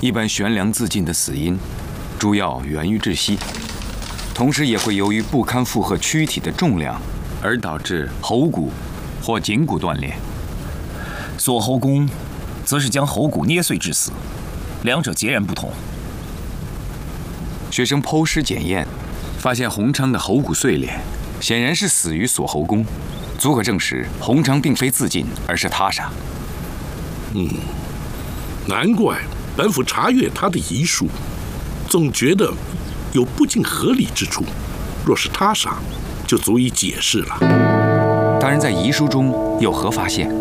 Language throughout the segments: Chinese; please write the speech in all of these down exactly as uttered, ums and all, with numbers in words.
一般悬梁自尽的死因，主要源于窒息，同时也会由于不堪负荷躯体的重量，而导致喉骨或颈骨断裂。 锁喉功，则是将喉骨捏碎致死，两者截然不同。 学生剖尸检验，发现洪昌的喉骨碎裂，显然是死于锁喉功，足可证实洪昌并非自尽，而是他杀。 嗯，难怪本府查阅他的遗书，总觉得有不尽合理之处。若是他杀，就足以解释了。 大人在遗书中有何发现？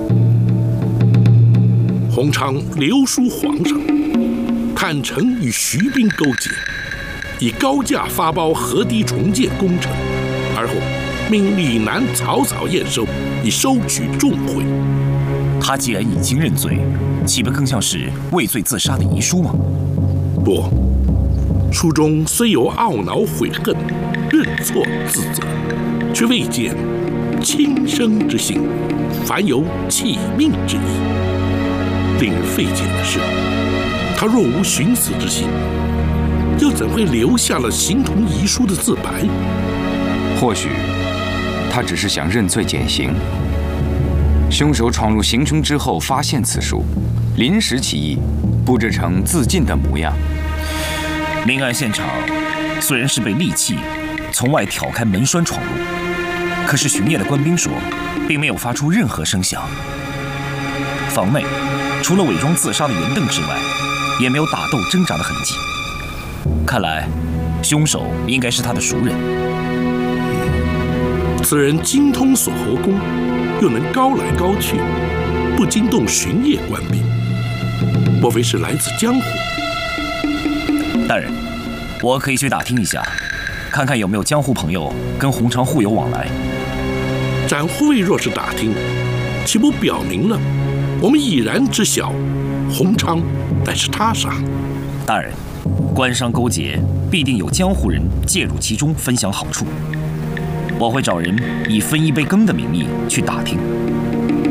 洪昌留书皇上，坦诚与徐兵勾结，以高价发包河堤重建工程，而后命李南草草验收，以收取重贿。 他既然已经认罪，岂不更像是畏罪自杀的遗书吗？ 不，书中虽有懊恼悔恨、认错自责，却未见轻生之心，反有弃命之意。令人费解的是，他若无寻死之心，又怎会留下了形同遗书的自白？ 或许他只是想认罪减刑。凶手闯入行凶之后，发现此书，临时起意，布置成自尽的模样。 命案现场虽然是被利器从外挑开门栓闯入，可是巡夜的官兵说，并没有发出任何声响。房内除了伪装自杀的圆凳之外，也没有打斗挣扎的痕迹。看来，凶手应该是他的熟人。 此人精通锁喉功，又能高来高去，不惊动巡夜官兵，莫非是来自江湖？ 大人，我可以去打听一下，看看有没有江湖朋友跟洪昌互有往来。 展护卫若是打听，岂不表明了我们已然知晓洪昌乃是他杀？ 大人，官商勾结必定有江湖人介入其中，分享好处。我会找人以分一杯羹的名义去打听。